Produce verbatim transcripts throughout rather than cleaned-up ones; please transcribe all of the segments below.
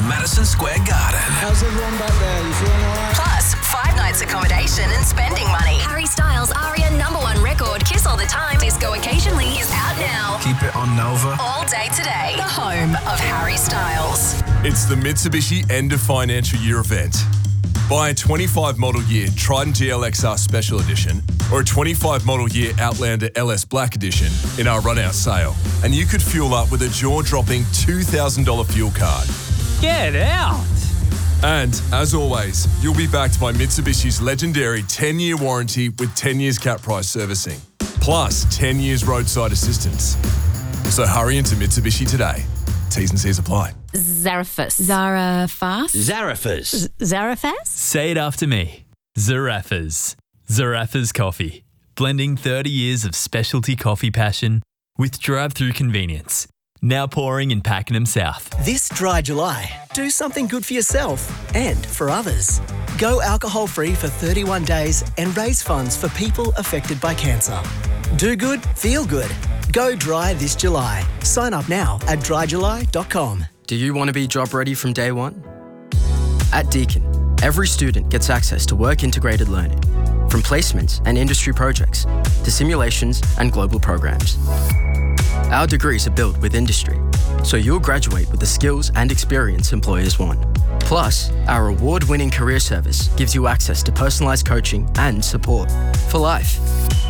Madison Square Garden. How's everyone back there? You feeling all right? Plus, five nights accommodation and spending money. Harry Styles' Aria number one record, Kiss All the Time, Disco Occasionally, is out now. Keep it on Nova. All day today. The home of Harry Styles. It's the Mitsubishi End of Financial Year event. Buy a twenty-five model year Triton G L X R Special Edition or a twenty-five model year Outlander L S Black Edition in our run-out sale, and you could fuel up with a jaw-dropping two thousand dollars fuel card. Get out! And, as always, you'll be backed by Mitsubishi's legendary ten-year warranty with ten years cap price servicing, plus ten years roadside assistance. So hurry into Mitsubishi today. T's and C's apply. Zarafas. Zarafas? Zarafas. Zarafas? Say it after me. Zarafas. Zarafas Coffee. Blending thirty years of specialty coffee passion with drive-through convenience. Now pouring in Pakenham South. This dry July, do something good for yourself and for others. Go alcohol-free for thirty-one days and raise funds for people affected by cancer. Do good, feel good. Go dry this July. Sign up now at dry july dot com. Do you want to be job ready from day one? At Deakin, every student gets access to work-integrated learning, from placements and industry projects to simulations and global programs. Our degrees are built with industry, so you'll graduate with the skills and experience employers want. Plus, our award-winning career service gives you access to personalised coaching and support for life.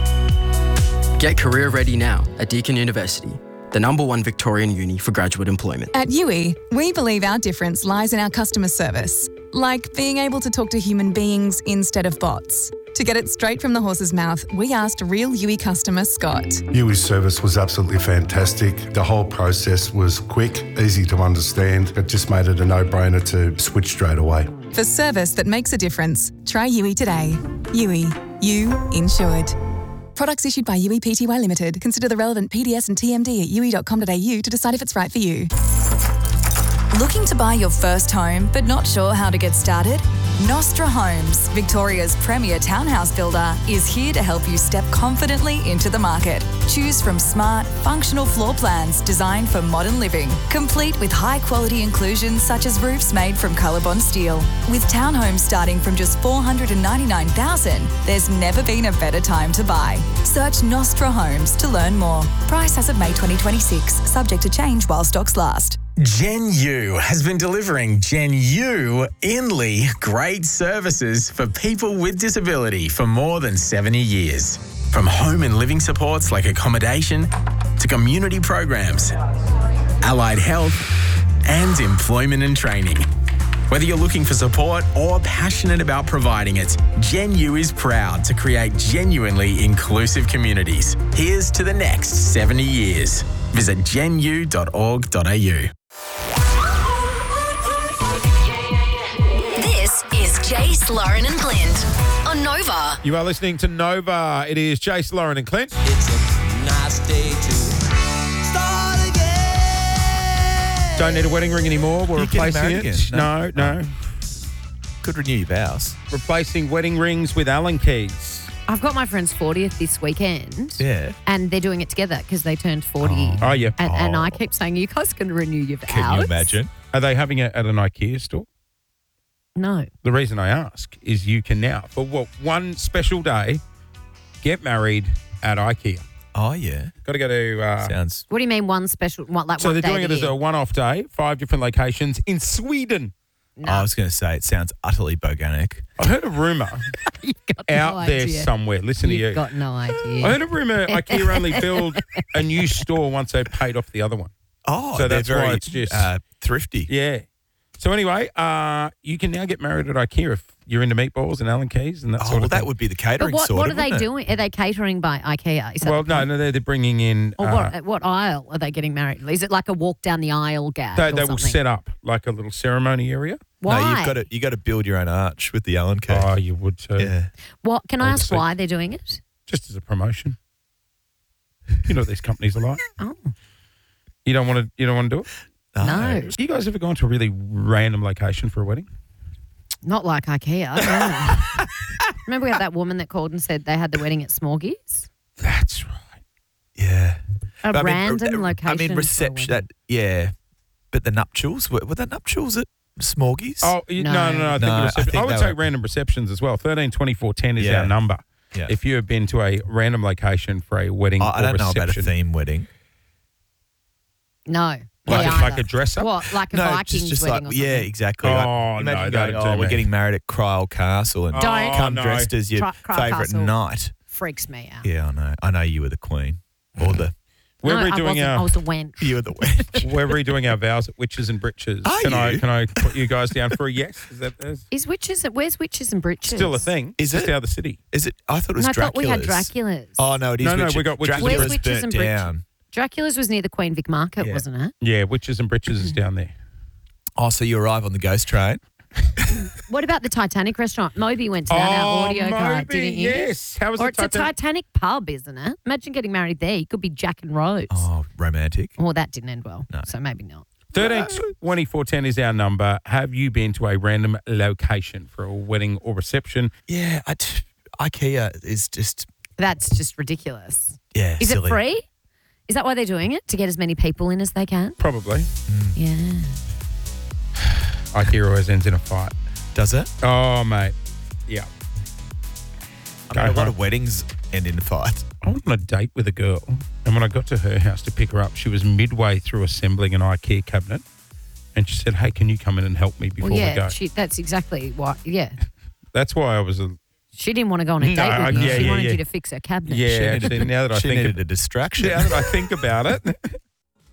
Get career ready now at Deakin University, the number one Victorian uni for graduate employment. At U I, we believe our difference lies in our customer service, like being able to talk to human beings instead of bots. To get it straight from the horse's mouth, we asked real U I customer Scott. U I's service was absolutely fantastic. The whole process was quick, easy to understand. It just made it a no-brainer to switch straight away. For service that makes a difference, try U I today. U I, you insured. Products issued by U I Pty Limited. Consider the relevant P D S and T M D at u i dot com dot a u to decide if it's right for you. Looking to buy your first home but not sure how to get started? Nostra Homes, Victoria's premier townhouse builder, is here to help you step confidently into the market. Choose from smart, functional floor plans designed for modern living, complete with high-quality inclusions such as roofs made from Colorbond steel. With townhomes starting from just four hundred ninety-nine thousand dollars, there's never been a better time to buy. Search Nostra Homes to learn more. Price as of May twenty twenty-six, subject to change while stocks last. Gen U has been delivering Gen U Inley great services for people with disability for more than seventy years. From home and living supports like accommodation to community programs, allied health and employment and training. Whether you're looking for support or passionate about providing it, Gen U is proud to create genuinely inclusive communities. Here's to the next seventy years. Visit gen u dot org dot a u. This is Jace, Lauren and Clint on Nova. You are listening to Nova. It is Jace, Lauren and Clint. It's a nice day to start again. Don't need a wedding ring anymore. We're You're getting replacing married it. again? No, No. no. Could renew your vows. Replacing wedding rings with Allen keys. I've got my friend's fortieth this weekend. Yeah. And they're doing it together because they turned forty. Oh, yeah. And, and Oh. I keep saying, you guys can renew your vows. Can you imagine? Are they having it at an IKEA store? No. The reason I ask is you can now, for what, one special day, get married at IKEA. Oh, yeah. Got to go to... Uh, Sounds... What do you mean one special, one, like so one they're day doing it a as year? a one-off day, five different locations in Sweden. No. I was going to say, it sounds utterly boganic. I heard a rumour You've got out no there idea. somewhere. Listen You've to you. got no idea. I heard a rumour IKEA only build a new store once they've paid off the other one. Oh, So they're that's very why it's just- uh, thrifty. Yeah. So anyway, uh, you can now get married at IKEA if you're into meatballs and Allen keys and that Oh, sort well, of thing. that would be the But catering what, sort what of, are they wouldn't it? doing? Are they catering by IKEA? Is that Well, the no, point? no, they're, they're bringing in... Or uh, what, what aisle are they getting married? Is it like a walk down the aisle gag They, or they will something? set up like a little ceremony area. Why? No, you've got to you got to build your own arch with the Allen key. Oh, you would too. Yeah. What, can I ask Obviously. why they're doing it? Just as a promotion. You know what these companies are like. Oh. You don't want to. You don't want to do it. No. You guys ever gone to a really random location for a wedding? Not like IKEA. No. Remember we had that woman that called and said they had the wedding at Smorgies? That's right. Yeah. A But I mean, random uh, location. I mean, for a reception. wedding. That yeah, but the nuptials were, were the nuptials at smorgies? Oh, you, no. no, no, no. I think, No, I reception. I, think would they say were- random receptions as well. thirteen twenty-four ten is Yeah. our number. Yeah. If you have been to a random location for a wedding I, or I don't know reception. about a theme wedding. No. Like, me a, either. like a dress up? What, like a no, Vikings just, just wedding like or something? yeah, exactly. Oh, like, no, imagine don't going, do oh, we're me. getting married at Cryle Castle and Don't. come no. dressed as your Cry- Cryle favourite Castle. knight. Freaks me out. Yeah, I know. I know you were the queen or the We're no, I redoing wasn't. our I was a wench. you were the wench. we're redoing our vows at Witches and Britches. Are can I you? can I put you guys down for a yes? Is that is Is witches? Where's witches and britches? still a thing? Is It's it? just out of the city. Is it? I thought it was No, I thought Dracula's. we had Dracula's. Oh no, it is. No, no, Witches. we got Witches and Dracula's Where's witches burnt and Britches? down. Dracula's was near the Queen Vic Market, Yeah. wasn't it? Yeah, Witches and Britches is down there. Oh, so you arrive on the ghost train? What about the Titanic restaurant? Moby went to that, our audio guy, Moby, didn't you? yes. How was or the it's Titanic? a Titanic pub, isn't it? Imagine getting married there. You could be Jack and Rose. Oh, romantic. Well, that didn't end well, No. so maybe not. thirteen twenty-four ten is our number. Have you been to a random location for a wedding or reception? Yeah, I t- IKEA is just That's just ridiculous. yeah. Is silly. it free? Is that why they're doing it? To get as many people in as they can? Probably. Yeah. IKEA always ends in a fight. Does it? Oh, mate. Yeah. I Go mean, a lot home. of weddings end in fights. I went on a date with a girl, and when I got to her house to pick her up, she was midway through assembling an IKEA cabinet, and she said, "Hey, can you come in and help me before Well, we yeah, go?" she, that's exactly what, yeah. That's why I was a She didn't want to go on a No, date with you. yeah, she yeah, wanted yeah. you to fix her cabinet. yeah. She needed- Actually, now that I she think needed a distraction. now that I think about it,